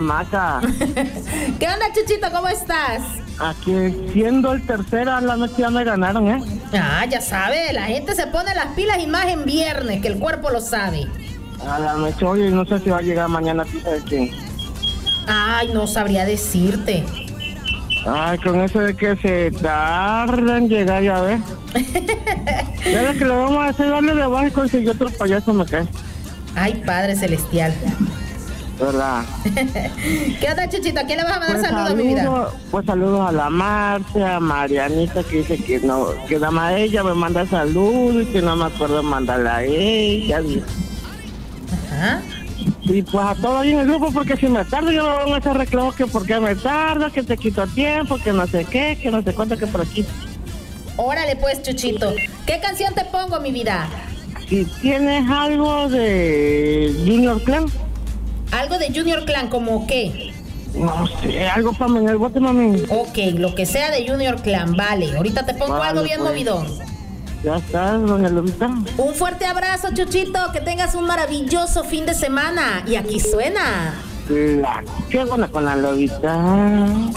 Maca. ¿Qué onda, Chuchito? ¿Cómo estás? Aquí siendo el tercero, a la noche ya me ganaron, ¿eh? Ah, ya sabe, la gente se pone las pilas y más en viernes, que el cuerpo lo sabe. A la noche, oye, no sé si va a llegar mañana, ¿tú sabes quién? Ay, no sabría decirte. Ay, con eso de que se tarda en llegar, ya ves. Ya lo que le vamos a hacer, darle de abajo y conseguir otro payaso, me cae. Ay, Padre Celestial. ¿Verdad? ¿Qué onda, Chuchito? ¿A quién le vas a mandar Pues saludos, mi vida? Pues saludos a la Marcia, a Marianita, que dice que no, que nada más ella me manda saludos y que no me acuerdo mandarla a ella. Ajá. Y pues a todos ahí en el grupo, porque si me tardo yo me van a hacer reclamos que porque me tardo, que te quito tiempo, que no sé qué, que no sé cuánto, que por aquí. Órale pues, Chuchito. ¿Qué canción te pongo, mi vida? Si tienes algo de Junior Clan. ¿Algo de Junior Clan, como qué? No sé, algo para mí en el bote, mami. Ok, lo que sea de Junior Clan, vale. Ahorita te pongo Vale, algo bien pues. movidón. Ya está, doña Lupita. Un fuerte abrazo, Chuchito. Que tengas un maravilloso fin de semana. Y aquí suena. Qué buena con la lobita.